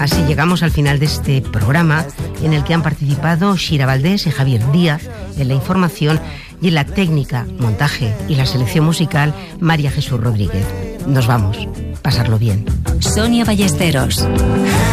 Así llegamos al final de este programa en el que han participado Shira Valdés y Javier Díaz en la información y en la técnica, montaje y la selección musical María Jesús Rodríguez. Nos vamos. Pasarlo bien. Sonia Ballesteros.